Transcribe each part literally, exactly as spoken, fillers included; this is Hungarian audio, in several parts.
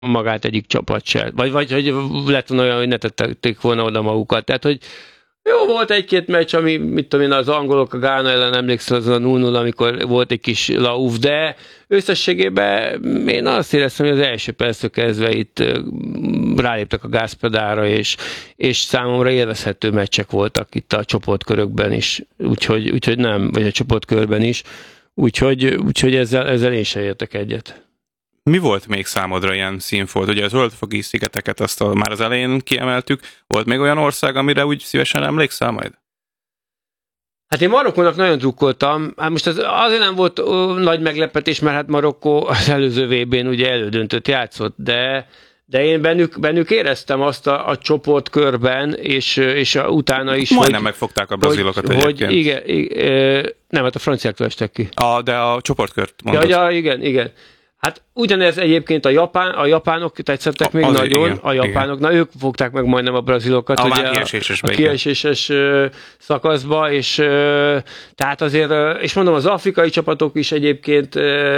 magát egyik csapat se. Vagy, vagy hogy lett volna olyan, hogy ne tették volna oda magukat. Tehát, hogy jó, volt egy-két meccs, ami, mit tudom én, az angolok a Gána ellen, emlékszel, az a nulla nulla, amikor volt egy kis lauf, de összességében én azt éreztem, hogy az első perctől kezdve itt ráléptek a gázpedára, és, és számomra élvezhető meccsek voltak itt a csoportkörökben is, úgyhogy, úgyhogy nem, vagy a csoportkörben is, úgyhogy, úgyhogy ezzel, ezzel én sem értek egyet. Mi volt még számodra ilyen színfolt? Ugye az Földfoki szigeteket azt a, már az elején kiemeltük. Volt még olyan ország, amire úgy szívesen emlékszel majd? Hát én Marokkónak nagyon drukkoltam. Hát most az, azért nem volt ó, nagy meglepetés, mert hát Marokkó az előző vé bén ugye elődöntött játszott, de, de én bennük, bennük éreztem azt a, a csoportkörben, és, és a, utána is, majdnem hogy, megfogták a brazilokat hogy, egyébként. hogy igen, igen, nem, hát a franciáktól estek ki. A, de a csoportkört mondod. Ja, ja, igen, igen. Hát ugyanez egyébként a, japán, a japánok tetszettek még az, nagyon, igen, a japánok, igen. Na ők fogták meg majdnem a brazilokat. A ugye, már kieséses a, a kieséses szakaszba, és tehát azért, és mondom, az afrikai csapatok is egyébként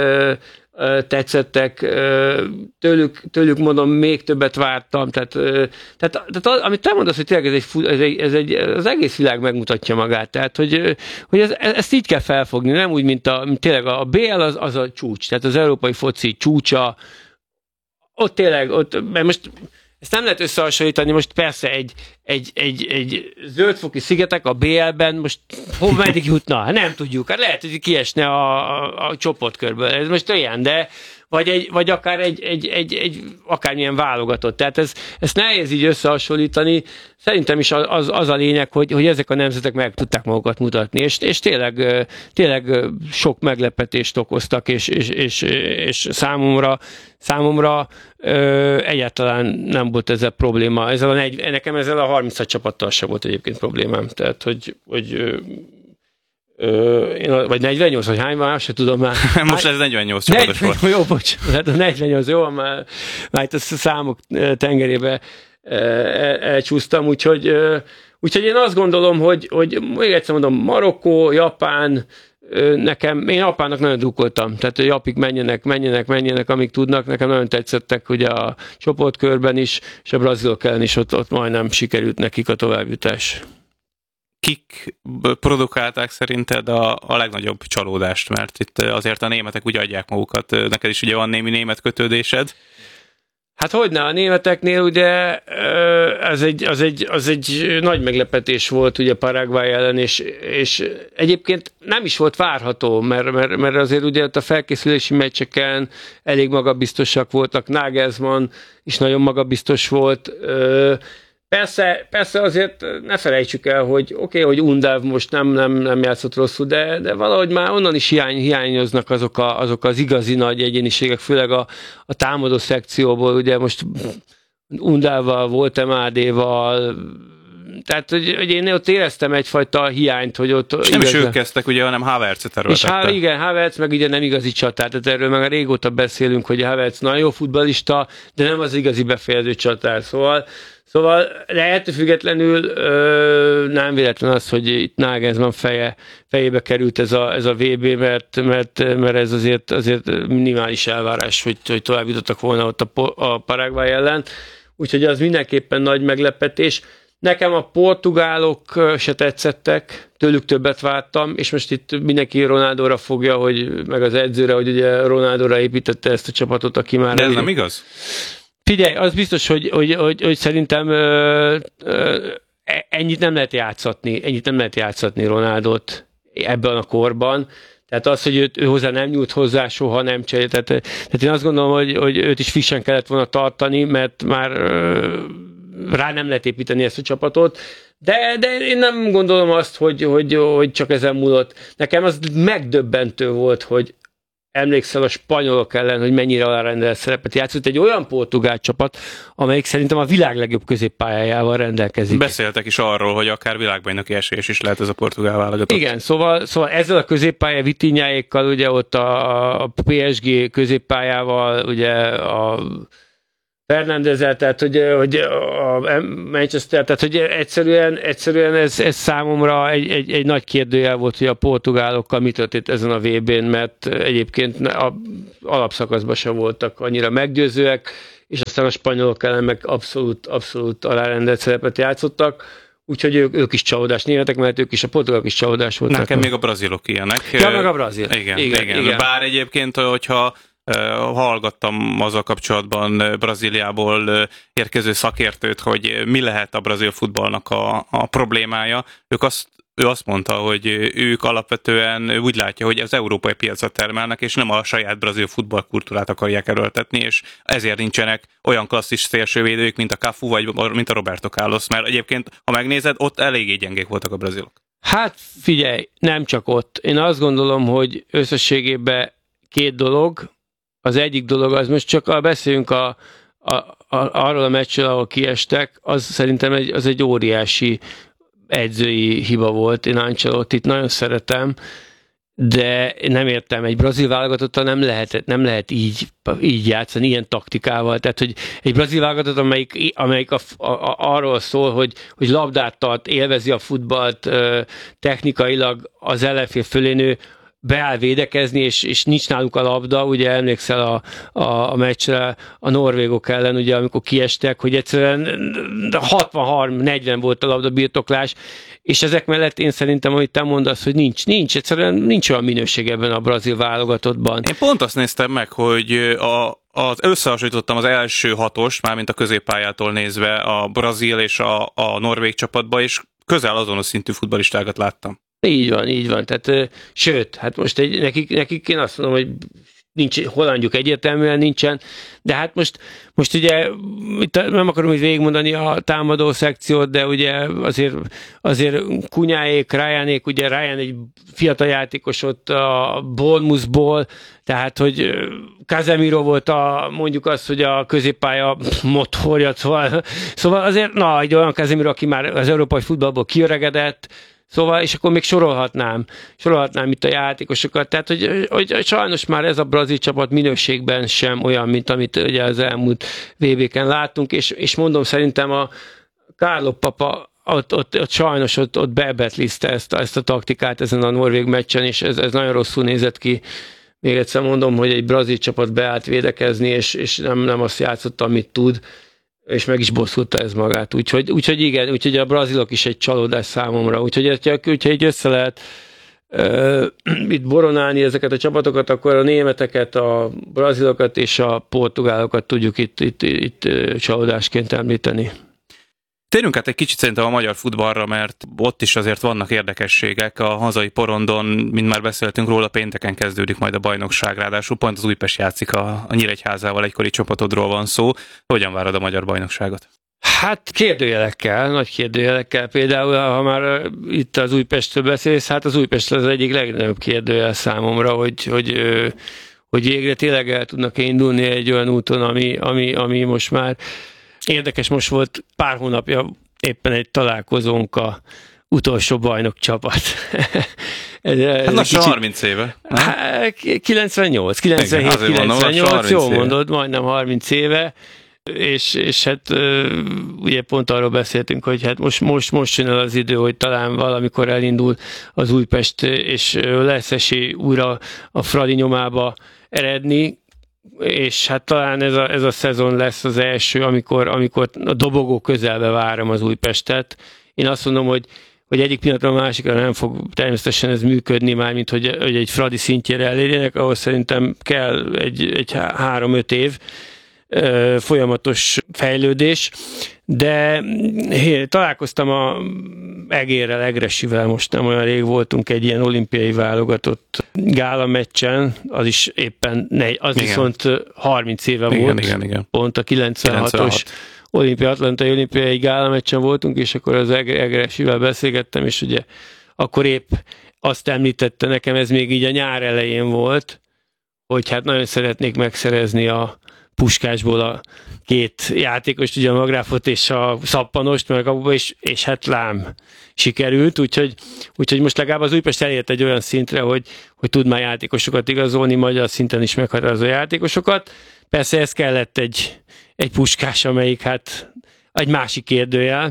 tetszettek, tőlük, tőlük mondom, még többet vártam, tehát, tehát, tehát amit te mondasz, hogy tényleg ez egy, ez egy, ez egy, az egész világ megmutatja magát, tehát hogy, hogy ez, ezt így kell felfogni, nem úgy, mint, a, mint tényleg a bé el az, az a csúcs, tehát az európai foci csúcsa, ott tényleg, ott, mert most ezt nem lehet összehasonlítani, most persze egy, egy, egy, egy zöldfoki szigetek a bé el-ben most hol meddig jutna? Hát nem tudjuk, hát lehet, hogy kiesne a, a, a csoportkörből, ez most olyan, de vagy, egy, vagy akár egy, egy, egy, egy akármilyen válogatott. Tehát ez, ezt nehéz így összehasonlítani. Szerintem is az, az a lényeg, hogy, hogy ezek a nemzetek meg tudták magukat mutatni, és, és tényleg, tényleg sok meglepetést okoztak, és, és, és, és számomra, számomra ö, egyáltalán nem volt ezzel probléma. Ezzel a negy, nekem ezzel a harminc csapattal sem volt egyébként problémám. Tehát, hogy, hogy Ö, én, vagy negyvennyolc, vagy hány van, azt sem tudom már. Most ez negyvennyolc csapatos volt. Jó, bocs, hát a negyvennyolc, jó, már, már itt a számok tengerébe elcsúsztam, úgyhogy, úgyhogy én azt gondolom, hogy, hogy még egyszer mondom, Marokkó, Japán, nekem, én Japánnak nagyon drukkoltam, tehát a Japik menjenek, menjenek, menjenek, amíg tudnak, nekem nagyon tetszettek ugye a csoportkörben is, és a brazilok ellen is ott, ott majdnem sikerült nekik a továbbjutás. Kik produkálták szerinted a, a legnagyobb csalódást? Mert itt azért a németek úgy adják magukat, neked is ugye van némi német kötődésed. Hát hogyne, a németeknél ugye ez egy, az, egy, az egy nagy meglepetés volt ugye Paraguay ellen, és, és egyébként nem is volt várható, mert, mert, mert azért ugye ott a felkészülési meccseken elég magabiztosak voltak, Nagelsmann is nagyon magabiztos volt. Persze, persze azért ne felejtsük el, hogy oké, okay, hogy Undav most nem, nem, nem játszott rosszul, de, de valahogy már onnan is hiány, hiányoznak azok, a, azok az igazi nagy egyéniségek, főleg a, a támadó szekcióból, ugye most Undavval, Voltemádéval, tehát hogy, hogy én ott éreztem egyfajta hiányt, hogy ott... És nem igaz, is ők kezdtek, ugye, hanem Havertzet erőltette. És igen, Havertz meg ugye nem igazi csatár, tehát erről meg régóta beszélünk, hogy Havertz nagyon jó futballista, de nem az igazi befejező csatár, szóval Szóval, de ettől függetlenül ö, nem véletlen az, hogy itt Nagelsmann feje, fejébe került ez a, ez a vé bé, mert, mert, mert ez azért, azért minimális elvárás, hogy, hogy tovább jutottak volna ott a, a Paraguay ellen. Úgyhogy az mindenképpen nagy meglepetés. Nekem a portugálok se tetszettek, tőlük többet vártam, és most itt mindenki Ronaldóra fogja, hogy, meg az edzőre, hogy ugye Ronaldóra építette ezt a csapatot, aki már... De ez nem igaz? Figyelj, az biztos, hogy, hogy, hogy, hogy szerintem ö, ö, ennyit nem lehet játszatni, ennyit nem lehet játszatni Ronaldot ebben a korban. Tehát az, hogy őt, ő hozzá nem nyújt hozzá, soha nem cserél. Tehát, tehát én azt gondolom, hogy, hogy őt is frissen kellett volna tartani, mert már ö, rá nem lehet építeni ezt a csapatot. De, de én nem gondolom azt, hogy, hogy, hogy csak ezen múlott. Nekem az megdöbbentő volt, hogy emlékszel a spanyolok ellen, hogy mennyire alárendelt szerepet játszott egy olyan portugál csapat, amelyik szerintem a világ legjobb középpályájával rendelkezik. Beszéltek is arról, hogy akár világbajnoki esélyes is lehet ez a portugál válogatott. Igen, szóval, szóval ezzel a középpálya Vitinháékkal, ugye ott a, a pé es gé középpályával, ugye a Fernandezzel, tehát hogy, hogy a Manchester, tehát hogy egyszerűen, egyszerűen ez, ez számomra egy, egy, egy nagy kérdőjel volt, hogy a portugálokkal mi történt ezen a vé bén, mert egyébként a alapszakaszban sem voltak annyira meggyőzőek, és aztán a spanyolok ellen meg abszolút, abszolút alárendelt szerepet játszottak, úgyhogy ők, ők is csalódás, németek, mert ők is, a portugálok is csalódás voltak. Nekem még a brazilok ilyenek. Ja, meg a brazil. Igen, igen, igen. igen. Bár egyébként, hogyha hallgattam azzal kapcsolatban Brazíliából érkező szakértőt, hogy mi lehet a brazil futballnak a, a problémája, ők azt Ő azt mondta, hogy ők alapvetően úgy látja, hogy az európai piacra termelnek, és nem a saját brazil futballkultúrát akarják erőltetni, és ezért nincsenek olyan klasszis szélsővédők, mint a Cafu, vagy mint a Roberto Carlos, mert egyébként, ha megnézed, ott eléggé gyengék voltak a brazilok. Hát figyelj, nem csak ott. Én azt gondolom, hogy összességében két dolog. Az egyik dolog, az most csak beszéljünk a, a, a, arról a meccsről, ahol kiestek, az szerintem egy, az egy óriási edzői hiba volt. Én Ancelottit nagyon szeretem, de nem értem, egy brazil válogatottal nem lehet, nem lehet így, így játszani, ilyen taktikával. Tehát, hogy egy brazil válogatott, amelyik, amelyik a, a, a, arról szól, hogy, hogy labdát tart, élvezi a futballt, technikailag az ellenfél fölé beáll védekezni, és, és nincs náluk a labda, ugye emlékszel a, a, a meccsre a norvégok ellen, ugye amikor kiestek, hogy egyszerűen hatvan harminc negyven volt a labda birtoklás, és ezek mellett én szerintem, amit te mondasz, hogy nincs, nincs, egyszerűen nincs olyan minőség ebben a brazil válogatottban. Én pont azt néztem meg, hogy a, az, összehasonlítottam az első hatost, mármint a középpályától nézve a brazil és a, a norvég csapatba, és közel azonos szintű futballistákat láttam. Így van, így van. Tehát, sőt, hát most egy, nekik, nekik én azt mondom, hogy nincs, hollandjuk egyértelműen nincsen, de hát most, most ugye nem akarom így végigmondani a támadó szekciót, de ugye azért, azért Kunyáék, Ryanék, ugye Ryan egy fiatal játékos ott a Bournemouthból, tehát hogy Casemiro volt a, mondjuk azt, hogy a középpálya motorja, szóval, szóval azért, na, egy olyan Casemiro, aki már az európai futballból kiöregedett, szóval, és akkor még sorolhatnám, sorolhatnám itt a játékosokat, tehát, hogy, hogy sajnos már ez a brazil csapat minőségben sem olyan, mint amit ugye az elmúlt vé bé-ken láttunk, és, és mondom, szerintem a Carlo Papa ott, ott, ott sajnos ott, ott bebetlizte ezt, ezt a taktikát ezen a norvég meccsen, és ez, ez nagyon rosszul nézett ki. Még egyszer mondom, hogy egy brazil csapat beállt védekezni, és, és nem, nem azt játszott, amit tud, és meg is bosszulta ez magát. Úgyhogy, úgyhogy igen, úgyhogy a brazilok is egy csalódás számomra. Úgyhogy, úgyhogy így össze lehet uh, itt boronálni ezeket a csapatokat, akkor a németeket, a brazilokat és a portugálokat tudjuk itt, itt, itt csalódásként említeni. Térjünk át egy kicsit szerintem a magyar futballra, mert ott is azért vannak érdekességek. A hazai porondon, mint már beszéltünk róla, pénteken kezdődik majd a bajnokság, ráadásul pont az Újpest játszik a, a Nyíregyházával, egykori csapatodról van szó. Hogyan várod a magyar bajnokságot? Hát kérdőjelekkel, nagy kérdőjelekkel. Például, ha már itt az Újpestről beszélsz, hát az Újpest az egyik legnagyobb kérdőjel számomra, hogy, hogy, hogy végre tényleg el tudnak indulni egy olyan úton, ami, ami, ami most már érdekes. Most volt pár hónapja éppen egy találkozónk a utolsó bajnok csapat. ez, ez hát lassan kicsit, harminc éve. kilencvennyolc, kilencvenhét, igen, kilencvennyolc, jól mondod, majdnem harminc éve, és, és hát ugye pont arról beszéltünk, hogy hát most, most, most jön el az idő, hogy talán valamikor elindul az Újpest, és lesz esély újra a Fradi nyomába eredni, és hát talán ez a, ez a szezon lesz az első, amikor, amikor a dobogó közelbe várom az Újpestet. Én azt mondom, hogy, hogy egyik pillanatra a másikra nem fog természetesen ez működni már, mint hogy, hogy egy Fradi szintjére elérjenek, ahhoz szerintem kell egy, egy három-öt év ö, folyamatos fejlődés, de hé, találkoztam a Egérrel, Egresivel, most nem olyan rég voltunk egy ilyen olimpiai válogatott gála meccsen, az is éppen, ne, az igen. Viszont harminc éve igen, volt, igen, igen. Pont a kilencvenhatos olimpiai, atlantai olimpiai gála meccsen voltunk, és akkor az Egresivel beszélgettem, és ugye akkor épp azt említette nekem, ez még így a nyár elején volt, hogy hát nagyon szeretnék megszerezni a Puskásból a két játékost, ugye a Magráfot és a Szappanost, meg a, és, és hát lám sikerült, úgyhogy, úgyhogy most legalább az Újpest elért egy olyan szintre, hogy, hogy tud már játékosokat igazolni, magyar szinten is meghatározó játékosokat. Persze ez kellett egy, egy Puskás, amelyik hát egy másik kérdőjel.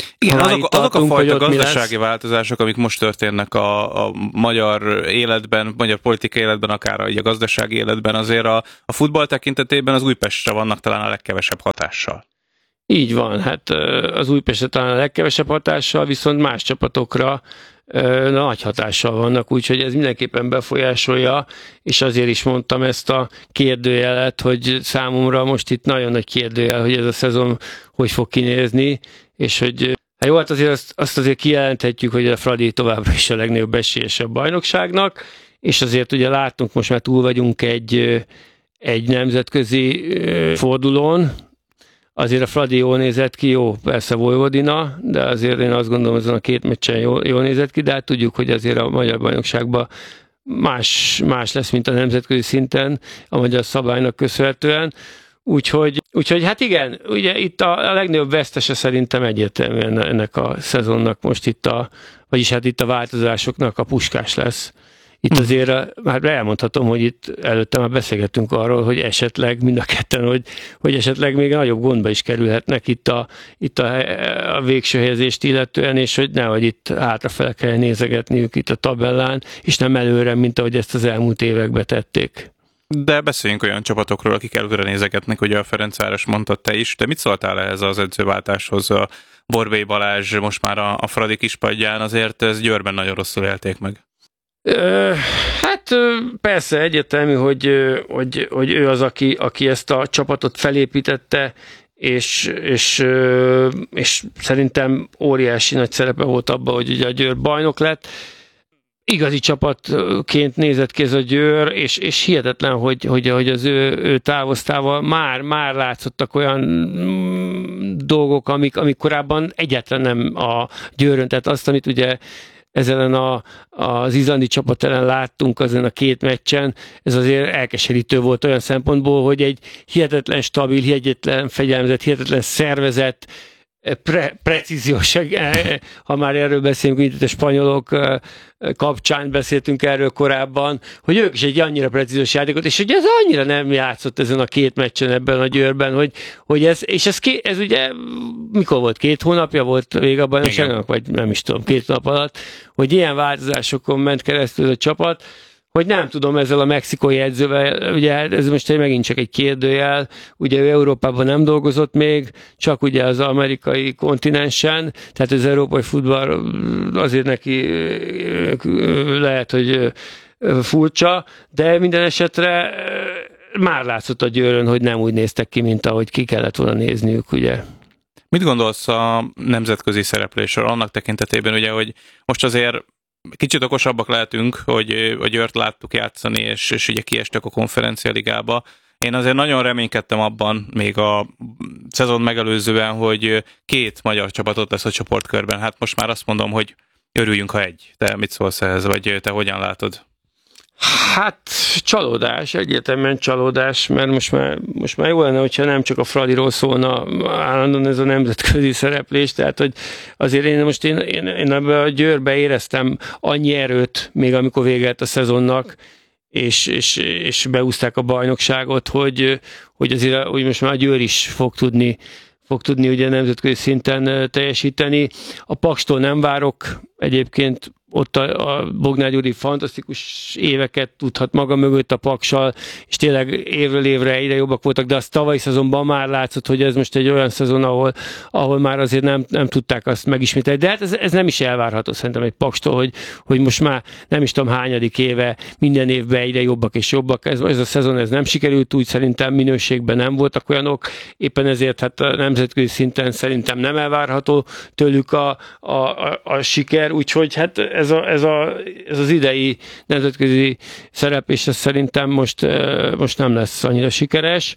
Igen, azok, azok a fajta gazdasági lesz. változások, amik most történnek a, a magyar életben, magyar politikai életben, akár a, a gazdasági életben, azért a, a futball tekintetében az Újpestre vannak talán a legkevesebb hatással. Így van, hát az Újpestre talán a legkevesebb hatással, viszont más csapatokra nagy hatással vannak, úgyhogy ez mindenképpen befolyásolja, és azért is mondtam ezt a kérdőjelet, hogy számomra most itt nagyon nagy kérdőjel, hogy ez a szezon hogy fog kinézni, és hogy hát jó, hát azért azt, azt azért kijelenthetjük, hogy a Fradi továbbra is a legnagyobb esélyes a bajnokságnak, és azért ugye látunk, most már túl vagyunk egy, egy nemzetközi fordulón, azért a Fradi jól nézett ki, jó, persze Vojvodina, de azért én azt gondolom, hogy azon a két meccsen jól, jól nézett ki, de hát tudjuk, hogy azért a magyar bajnokságban más, más lesz, mint a nemzetközi szinten, a magyar szabálynak köszönhetően. Úgyhogy, úgyhogy hát igen, ugye itt a, a legnagyobb vesztese szerintem egyértelműen ennek a szezonnak most itt a, vagyis hát itt a változásoknak a Puskás lesz. Itt azért már elmondhatom, hogy itt előtte már beszélgettünk arról, hogy esetleg mind a ketten, hogy, hogy esetleg még nagyobb gondba is kerülhetnek itt a, itt a, a végső helyezést illetően, és hogy nehogy itt hátrafele kell nézegetniük itt a tabellán, és nem előre, mint ahogy ezt az elmúlt években tették. De beszéljünk olyan csapatokról, akik előre nézegetnek, ugye a Ferencváros mondtad te is, de mit szóltál ehhez az edzőváltáshoz? A Borbély Balázs most már a, a Fradi kispadján, azért ez Győrben nagyon rosszul élték meg. Hát persze egyértelmű, hogy, hogy, hogy ő az, aki, aki ezt a csapatot felépítette, és, és, és szerintem óriási nagy szerepe volt abban, hogy ugye a Győr bajnok lett. Igazi csapatként nézett ki ez a Győr, és, és hihetetlen, hogy, hogy, hogy az ő, ő távoztával már, már látszottak olyan dolgok, amik, amik korábban egyáltalán nem a Győrön, tehát azt, amit ugye ezen a, az izlandi csapat ellen láttunk azon a két meccsen, ez azért elkeserítő volt olyan szempontból, hogy egy hihetetlen stabil, hihetetlen fegyelmezett, hihetetlen szervezet, pre, precíziós, ha már erről beszélünk, mint a spanyolok kapcsán beszéltünk erről korábban, hogy ők is egy annyira precíziós játékot, és ugye ez annyira nem játszott ezen a két meccsen ebben a Győrben, hogy, hogy ez, és ez, ké, ez ugye mikor volt? Két hónapja volt vége a bajnokságnak, vagy nem is tudom, két nap alatt, hogy ilyen változásokon ment keresztül a csapat, hogy nem tudom, ezzel a mexikói edzővel, ugye ez most megint csak egy kérdőjel, ugye ő Európában nem dolgozott még, csak ugye az amerikai kontinensen, tehát az európai futball azért neki lehet, hogy furcsa, de minden esetre már látszott a Győrön, hogy nem úgy néztek ki, mint ahogy ki kellett volna nézniük, ugye. Mit gondolsz a nemzetközi szereplésről annak tekintetében, ugye, hogy most azért kicsit okosabbak lehetünk, hogy a Győrt láttuk játszani, és, és ugye kiestek a konferencialigába. Én azért nagyon reménykedtem abban, még a szezon megelőzően, hogy két magyar csapatot lesz a csoportkörben. Hát most már azt mondom, hogy örüljünk, ha egy. Te mit szólsz ehhez, vagy te hogyan látod? Hát csalódás, egyértelműen csalódás, mert most már, most már jó lenne, hogyha nem csak a Fradiról szólna állandóan ez a nemzetközi szereplés, tehát hogy azért én most én, én, én ebben a Győrbe éreztem annyi erőt, még amikor véget a szezonnak, és, és, és beúzták a bajnokságot, hogy, hogy azért hogy most már a Győr is fog tudni fog tudni ugye nemzetközi szinten teljesíteni. A Pakstól nem várok egyébként, ott a, a Bognár Gyuri fantasztikus éveket tudhat maga mögött a Paksal, és tényleg évről évre egyre jobbak voltak, de az tavalyi szezonban már látszott, hogy ez most egy olyan szezon, ahol, ahol már azért nem, nem tudták azt megismételni. De hát ez, ez nem is elvárható szerintem egy Pakstól, hogy, hogy most már nem is tudom hányadik éve, minden évben egyre jobbak és jobbak. Ez, ez a szezon ez nem sikerült, úgy szerintem minőségben nem voltak olyanok, éppen ezért hát a nemzetközi szinten szerintem nem elvárható tőlük a, a, a, a siker, úgyhogy hát ez, a, ez, a, ez az idei nemzetközi szereplés ez szerintem most, most nem lesz annyira sikeres,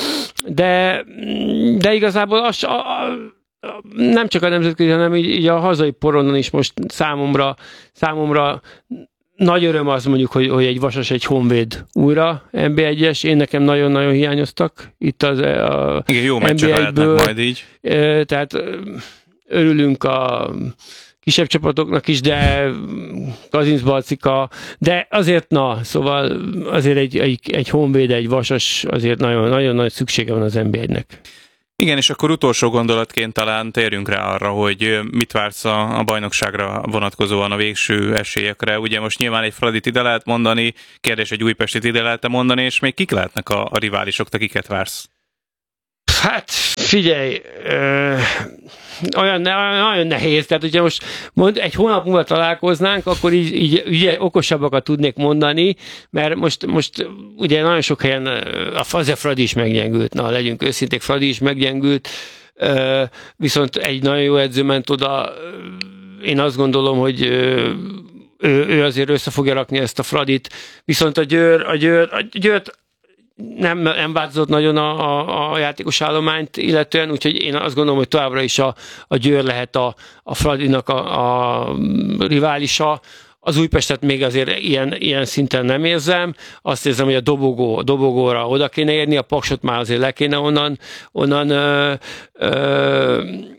de, de igazából az, a, a, nem csak a nemzetközi, hanem így, így a hazai poronon is most számomra, számomra nagy öröm az mondjuk, hogy, hogy egy Vasas, egy Honvéd újra en bé egyes, én nekem nagyon-nagyon hiányoztak itt az a igen, jó meccsek lehetnek majd így. Tehát örülünk a kisebb csapatoknak is, de Kazinc Balcika, de azért na, szóval azért egy, egy, egy Honvéd, egy Vasas azért nagyon, nagyon nagy szüksége van az en bé egynek. Igen, és akkor utolsó gondolatként talán térjünk rá arra, hogy mit vársz a, a bajnokságra vonatkozóan a végső esélyekre. Ugye most nyilván egy Fradit ide lehet mondani, kérdés, egy Újpestit ide lehet mondani, és még kik lehetnek a, a riválisok, te kiket vársz? Hát figyelj, ö, olyan, nagyon nehéz, tehát ugye most mond, egy hónap múlva találkoznánk, akkor így, így ugye, okosabbakat tudnék mondani, mert most, most ugye nagyon sok helyen a Fradi is meggyengült, na legyünk őszinték, Fradi is meggyengült, ö, viszont egy nagyon jó edző ment oda, én azt gondolom, hogy ö, ő, ő azért össze fogja rakni ezt a Fradit, viszont a Győr, a Győr, a Győrt nem, nem változott nagyon a, a, a játékos állományt illetően, úgyhogy én azt gondolom, hogy továbbra is a, a Győr lehet a, a Fradinak a, a riválisa. Az Újpestet még azért ilyen, ilyen szinten nem érzem. Azt érzem, hogy a dobogó, a dobogóra oda kéne érni, a Paksot már azért le kéne onnan, onnan ö, ö,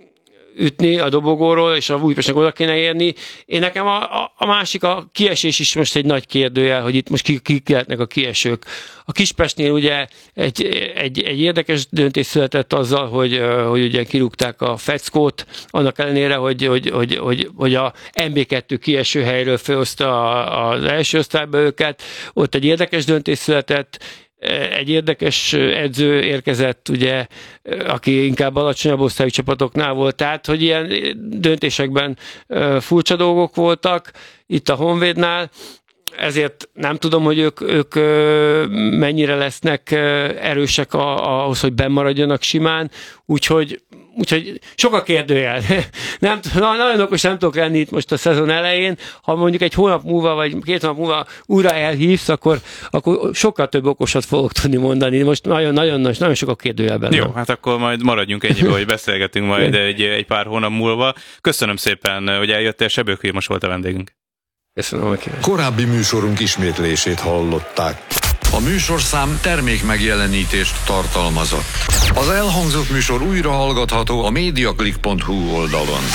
ütni a dobogóról, és a Újpestnek oda kéne érni. Én nekem a, a, a másik, a kiesés is most egy nagy kérdőjel, hogy itt most kik ki lehetnek a kiesők. A Kispestnél ugye egy, egy, egy érdekes döntés született azzal, hogy, hogy ugye kirúgták a Feckót, annak ellenére, hogy, hogy, hogy, hogy, hogy a em bé kettő kieső helyről felhozta az első osztályba őket. Ott egy érdekes döntés született, egy érdekes edző érkezett, ugye, aki inkább alacsonyabb osztályú csapatoknál volt, tehát, hogy ilyen döntésekben furcsa dolgok voltak itt a Honvédnál, ezért nem tudom, hogy ők, ők mennyire lesznek erősek ahhoz, hogy bennmaradjanak simán, úgyhogy, úgyhogy sok a kérdőjel. Nem, nagyon okos nem tudok lenni itt most a szezon elején, ha mondjuk egy hónap múlva, vagy két hónap múlva újra elhívsz, akkor, akkor sokkal több okosat fogok tudni mondani. Most nagyon-nagyon nagyon sok a kérdőjel benne. Jó, hát akkor majd maradjunk ennyibe, hogy beszélgetünk majd egy, egy pár hónap múlva. Köszönöm szépen, hogy eljöttél, Sebők most volt a vendégünk. Köszönöm, hogy kíváncsi. Korábbi műsorunk ismétlését hallották. A műsorszám termék megjelenítést tartalmazott. Az elhangzott műsor újra hallgatható a mediaclick pont hu oldalon.